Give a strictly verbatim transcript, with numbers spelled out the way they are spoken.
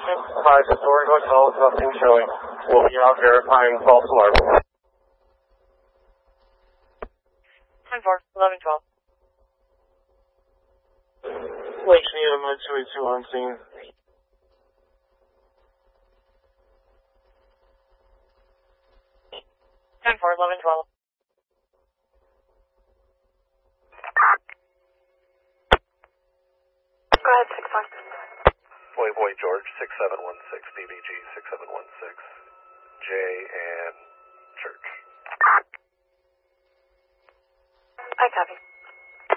Five Historic Hotel, nothing showing. We'll be out verifying false alarm. ten four, eleven twelve. Lake Needham, two eight two on scene. ten four, eleven twelve. Go ahead, six one. Boy Boy George, six seven one six, B B G six seven one six, J and Church. I copy.